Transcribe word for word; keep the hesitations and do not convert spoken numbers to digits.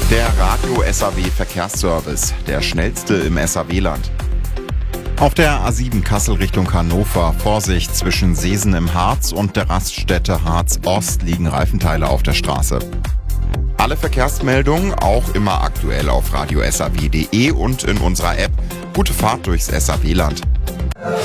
Der Radio-S A W-Verkehrsservice, der schnellste im S A W-Land. Auf der A sieben Kassel Richtung Hannover, Vorsicht, zwischen Seesen im Harz und der Raststätte Harz Ost liegen Reifenteile auf der Straße. Alle Verkehrsmeldungen auch immer aktuell auf radio S A W punkt de und in unserer App. Gute Fahrt durchs S A W-Land.